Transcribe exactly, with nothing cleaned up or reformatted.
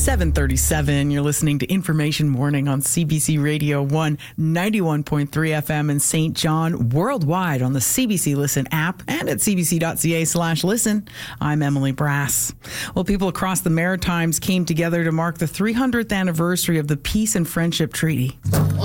seven thirty-seven. You're listening to Information Morning on C B C Radio one, ninety-one point three F M in Saint John, worldwide on the C B C Listen app and at cbc.ca slash listen. I'm Emily Brass. Well, people across the Maritimes came together to mark the three hundredth anniversary of the Peace and Friendship Treaty.